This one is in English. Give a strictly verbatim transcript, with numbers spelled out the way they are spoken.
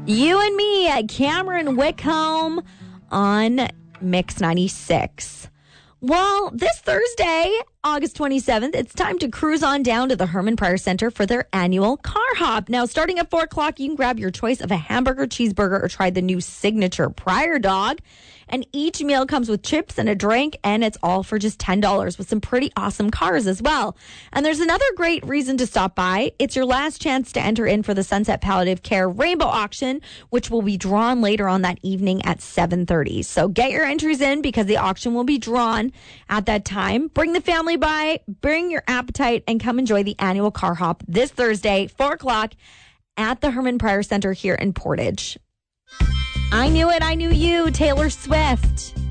You and me, Cameron Wickham on Mix ninety-six. Well, this Thursday, August twenty-seventh, it's time to cruise on down to the Herman Pryor Center for their annual car hop. Now, starting at four o'clock, you can grab your choice of a hamburger, cheeseburger, or try the new signature Pryor dog. And each meal comes with chips and a drink, and it's all for just ten dollars with some pretty awesome cars as well. And there's another great reason to stop by. It's your last chance to enter in for the Sunset Palliative Care Rainbow Auction, which will be drawn later on that evening at seven thirty. So get your entries in because the auction will be drawn at that time. Bring the family by, bring your appetite, and come enjoy the annual car hop this Thursday, four o'clock at the Herman Pryor Center here in Portage. I Knew It, I Knew You, Taylor Swift.